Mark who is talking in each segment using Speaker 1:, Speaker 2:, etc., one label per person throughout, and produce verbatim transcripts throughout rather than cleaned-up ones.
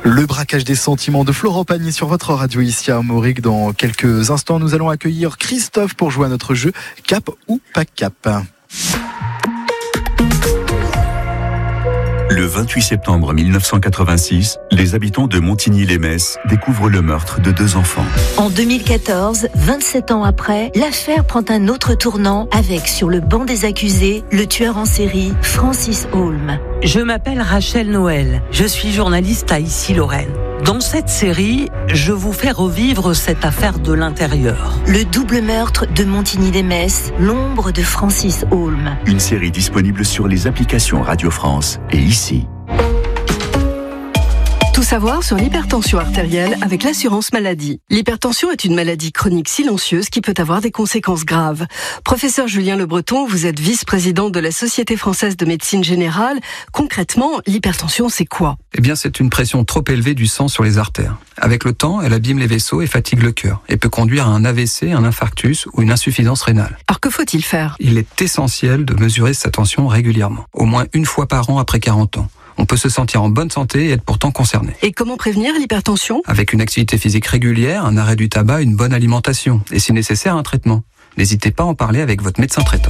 Speaker 1: Le braquage des sentiments de Florent Pagny sur votre radio ici à Armorique. Dans quelques instants, nous allons accueillir Christophe pour jouer à notre jeu Cap ou pas Cap.
Speaker 2: Le vingt-huit septembre mille neuf cent quatre-vingt-six, les habitants de Montigny-lès-Metz découvrent le meurtre de deux enfants.
Speaker 3: En deux mille quatorze, vingt-sept ans après, l'affaire prend un autre tournant avec, sur le banc des accusés, le tueur en série Francis Holm.
Speaker 4: Je m'appelle Rachel Noël, je suis journaliste à Issy-Lorraine. Dans cette série, je vous fais revivre cette affaire de l'intérieur.
Speaker 3: Le double meurtre de Montigny-lès-Metz, l'ombre de Francis Holm.
Speaker 2: Une série disponible sur les applications Radio France et ici.
Speaker 5: Tout savoir sur l'hypertension artérielle avec l'assurance maladie. L'hypertension est une maladie chronique silencieuse qui peut avoir des conséquences graves. Professeur Julien Le Breton, vous êtes vice-président de la Société française de médecine générale. Concrètement, l'hypertension, c'est quoi ?
Speaker 6: Eh bien, c'est une pression trop élevée du sang sur les artères. Avec le temps, elle abîme les vaisseaux et fatigue le cœur et peut conduire à un A V C, un infarctus ou une insuffisance rénale.
Speaker 5: Alors que faut-il faire ?
Speaker 6: Il est essentiel de mesurer sa tension régulièrement, au moins une fois par an après quarante ans. On peut se sentir en bonne santé et être pourtant concerné.
Speaker 5: Et comment prévenir l'hypertension ?
Speaker 6: Avec une activité physique régulière, un arrêt du tabac, une bonne alimentation et si nécessaire un traitement. N'hésitez pas à en parler avec votre médecin traitant.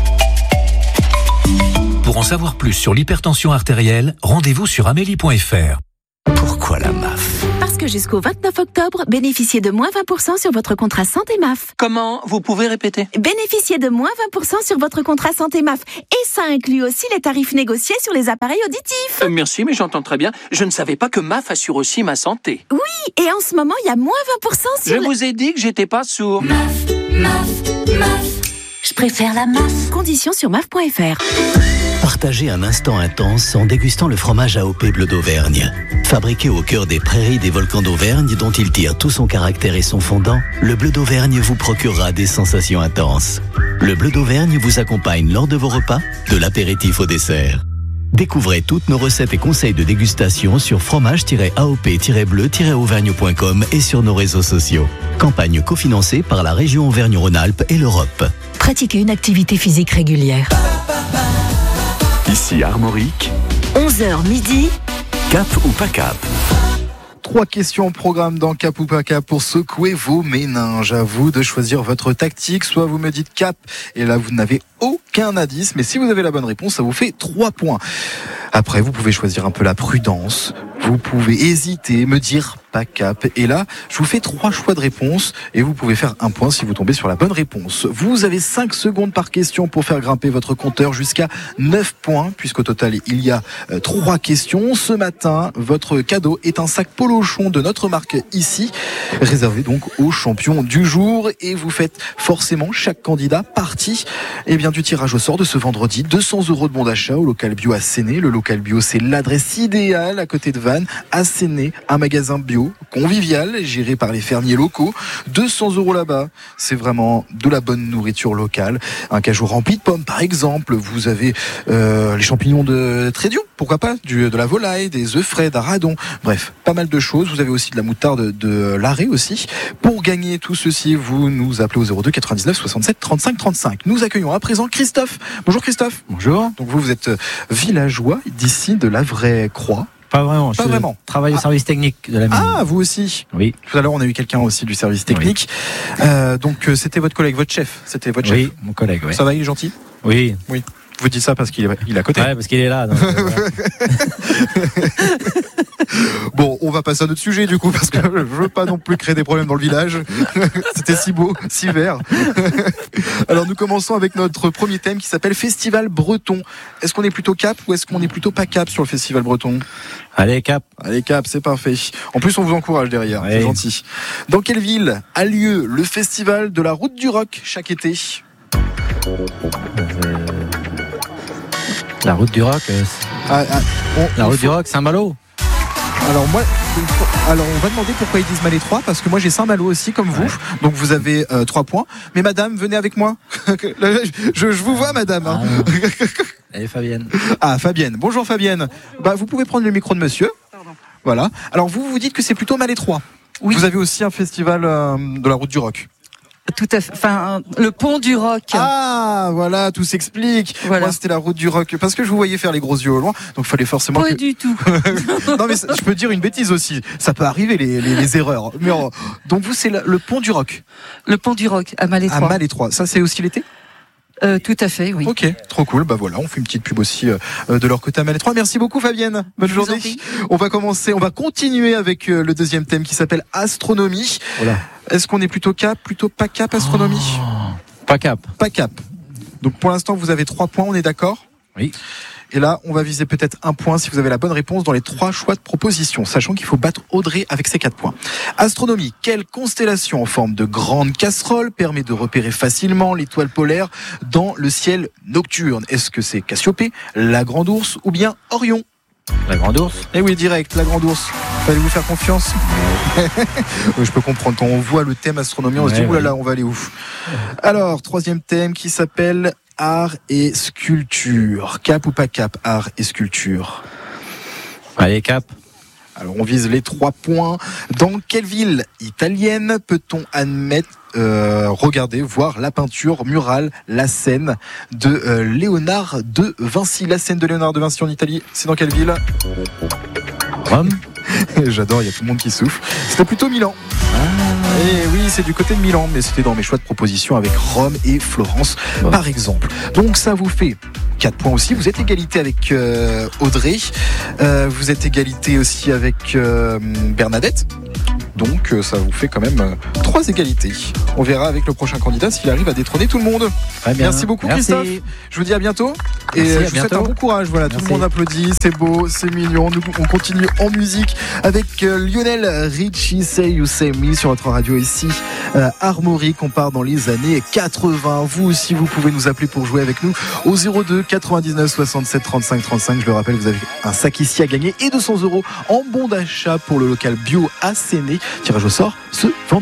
Speaker 7: Pour en savoir plus sur l'hypertension artérielle, rendez-vous sur amélie point f r.
Speaker 8: Pourquoi la M A F ?
Speaker 9: Parce que jusqu'au vingt-neuf octobre, bénéficiez de moins vingt pour cent sur votre contrat santé M A F.
Speaker 4: Comment ? Vous pouvez répéter ?
Speaker 9: Bénéficiez de moins vingt pour cent sur votre contrat santé M A F. Et ça inclut aussi les tarifs négociés sur les appareils auditifs.
Speaker 4: Euh, merci, mais j'entends très bien. Je ne savais pas que M A F assure aussi ma santé.
Speaker 9: Oui, et en ce moment, il y a moins vingt pour cent sur...
Speaker 4: Je
Speaker 9: le...
Speaker 4: vous ai dit que j'étais pas sourd.
Speaker 10: M A F, M A F, M A F. Je préfère la M A F.
Speaker 9: Conditions sur M A F point f r.
Speaker 8: Partagez un instant intense en dégustant le fromage A O P Bleu d'Auvergne. Fabriqué au cœur des prairies des volcans d'Auvergne dont il tire tout son caractère et son fondant, le Bleu d'Auvergne vous procurera des sensations intenses. Le Bleu d'Auvergne vous accompagne lors de vos repas, de l'apéritif au dessert. Découvrez toutes nos recettes et conseils de dégustation sur fromage tiret A O P tiret bleu tiret auvergne point com et sur nos réseaux sociaux. Campagne cofinancée par la région Auvergne-Rhône-Alpes et l'Europe.
Speaker 3: Pratiquez une activité physique régulière.
Speaker 2: Ici Armorique.
Speaker 3: onze heures midi.
Speaker 2: Cap ou pas Cap ?
Speaker 1: Trois questions au programme dans Cap ou pas Cap pour secouer vos méninges. À vous de choisir votre tactique. Soit vous me dites Cap et là vous n'avez aucun indice. Mais si vous avez la bonne réponse, ça vous fait trois points. Après, vous pouvez choisir un peu la prudence. Vous pouvez hésiter, me dire pas Cap. Et là, je vous fais trois choix de réponse et vous pouvez faire un point si vous tombez sur la bonne réponse. Vous avez cinq secondes par question pour faire grimper votre compteur jusqu'à neuf points, puisqu'au total, il y a euh, trois questions. Ce matin, votre cadeau est un sac Polochon de notre marque ici, réservé donc aux champions du jour. Et vous faites forcément chaque candidat partie eh bien, du tirage au sort de ce vendredi. deux cents euros de bon d'achat au local bio à Séné. Le local bio, c'est l'adresse idéale à côté de Vannes, à Séné, un magasin bio convivial, géré par les fermiers locaux. deux cents euros là-bas, c'est vraiment de la bonne nourriture locale. Un cajou rempli de pommes, par exemple. Vous avez euh, les champignons de Trédion, pourquoi pas, du, de la volaille, des œufs frais, d'Aradon. Bref, pas mal de choses. Vous avez aussi de la moutarde de l'Arrêt aussi. Pour gagner tout ceci, vous nous appelez au zéro deux quatre-vingt-dix-neuf soixante-sept trente-cinq trente-cinq. Nous accueillons à présent Christophe. Bonjour Christophe.
Speaker 11: Bonjour.
Speaker 1: Donc vous, vous êtes villageois d'ici de la Vraie Croix.
Speaker 11: Pas vraiment.
Speaker 1: Pas
Speaker 11: je
Speaker 1: vraiment.
Speaker 11: Travaille au
Speaker 1: ah.
Speaker 11: service technique de la mairie.
Speaker 1: Ah, vous aussi.
Speaker 11: Oui.
Speaker 1: Tout à l'heure, on a eu quelqu'un aussi du service technique. Oui. Euh, donc, euh, c'était votre collègue, votre chef. C'était votre chef.
Speaker 11: Oui, mon collègue. Oui.
Speaker 1: Ça va, il est gentil.
Speaker 11: Oui.
Speaker 1: Oui. Vous dites ça parce qu'il est, il est à côté.
Speaker 11: Ouais, parce qu'il est là. Donc, euh,
Speaker 1: bon, on va passer à notre sujet du coup, parce que je veux pas non plus créer des problèmes dans le village. C'était si beau, si vert. Alors nous commençons avec notre premier thème qui s'appelle Festival Breton. Est-ce qu'on est plutôt Cap ou est-ce qu'on est plutôt pas Cap sur le Festival Breton ?
Speaker 11: Allez, Cap.
Speaker 1: Allez, Cap, c'est parfait. En plus, on vous encourage derrière, ouais. C'est gentil. Dans quelle ville a lieu le Festival de la Route du Rock chaque été ?
Speaker 11: euh... La Route du Rock, euh,
Speaker 1: ah, ah, on,
Speaker 11: la Route
Speaker 1: faut...
Speaker 11: du Rock, Saint-Malo.
Speaker 1: Alors moi, alors on va demander pourquoi ils disent Malais trois, parce que moi j'ai Saint-Malo aussi comme vous, ouais. Donc vous avez euh, trois points. Mais madame, venez avec moi. je, je vous vois madame. Hein.
Speaker 11: Ah, allez Fabienne.
Speaker 1: Ah Fabienne, bonjour Fabienne. Bah, vous pouvez prendre le micro de monsieur. Pardon. Voilà. Alors vous vous dites que c'est plutôt Malais trois. Oui. Vous avez aussi un festival euh, de la Route du Rock.
Speaker 12: tout à fait. Enfin, le pont du Roc.
Speaker 1: Ah, voilà, tout s'explique.
Speaker 12: Voilà.
Speaker 1: Moi, c'était la route du Roc. Parce que je vous voyais faire les gros yeux au loin. Donc, il fallait forcément.
Speaker 12: Pas
Speaker 1: que...
Speaker 12: du tout.
Speaker 1: Non, mais ça, je peux dire une bêtise aussi. Ça peut arriver, les, les, les erreurs. Mais, euh, donc, vous, c'est la, le pont du Roc.
Speaker 12: Le pont du Roc, à Malétroit.
Speaker 1: À Malétroit. Ça, c'est aussi l'été?
Speaker 12: Euh, tout à fait, oui.
Speaker 1: Ok, trop cool. Bah voilà, on fait une petite pub aussi euh, de leur côté à Malétroit. Merci beaucoup, Fabienne. Bonne
Speaker 12: Je
Speaker 1: journée. On va commencer, on va continuer avec euh, le deuxième thème qui s'appelle astronomie.
Speaker 11: Voilà.
Speaker 1: Est-ce qu'on est plutôt cap, plutôt pas cap astronomie?
Speaker 11: Oh, pas cap.
Speaker 1: Pas cap. Donc pour l'instant, vous avez trois points, on est d'accord?
Speaker 11: Oui.
Speaker 1: Et là, on va viser peut-être un point si vous avez la bonne réponse dans les trois choix de proposition, sachant qu'il faut battre Audrey avec ses quatre points. Astronomie, quelle constellation en forme de grande casserole permet de repérer facilement l'étoile polaire dans le ciel nocturne? Est-ce que c'est Cassiopée, la Grande Ourse ou bien Orion?
Speaker 11: La Grande Ourse?
Speaker 1: Eh oui, direct, la Grande Ourse. Fallait vous faire confiance. Je peux comprendre, quand on voit le thème astronomie, on se dit,
Speaker 11: ouais,
Speaker 1: oulala,
Speaker 11: ouais.
Speaker 1: on va aller où? Alors, troisième thème qui s'appelle art et sculpture. Cap ou pas cap, art et sculpture?
Speaker 11: Allez, cap.
Speaker 1: Alors, on vise les trois points. Dans quelle ville italienne peut-on admettre, euh, regarder, voir la peinture murale, la scène de euh, Léonard de Vinci? La scène de Léonard de Vinci en Italie, c'est dans quelle ville?
Speaker 11: Rome.
Speaker 1: J'adore, il y a tout le monde qui souffle. C'était plutôt Milan. Et oui, c'est du côté de Milan, mais c'était dans mes choix de proposition avec Rome et Florence,
Speaker 11: Ouais.
Speaker 1: par exemple. Donc ça vous fait quatre points aussi. Vous êtes égalité avec euh, Audrey. Euh, vous êtes égalité aussi avec euh, Bernadette. Donc euh, ça vous fait quand même euh, trois égalités. On verra avec le prochain candidat s'il arrive à détrôner tout le monde.
Speaker 11: Très bien.
Speaker 1: Merci beaucoup,
Speaker 11: Merci.
Speaker 1: Christophe. Je vous dis à bientôt. Et
Speaker 11: Merci,
Speaker 1: euh,
Speaker 11: à
Speaker 1: je vous souhaite
Speaker 11: bientôt.
Speaker 1: un bon courage. Voilà, tout
Speaker 11: Merci.
Speaker 1: le monde applaudit. C'est beau, c'est mignon. Nous, on continue en musique avec euh, Lionel Richie, Say You Say Me sur notre radio ici. Euh, Armorique, on part dans les années quatre-vingts. Vous aussi, vous pouvez nous appeler pour jouer avec nous au zéro deux quatre-vingt-dix-neuf soixante-sept trente-cinq trente-cinq. Je le rappelle, vous avez un sac ici à gagner et deux cents euros en bon d'achat pour le local bio à Séné. Tirage au sort ce vendredi.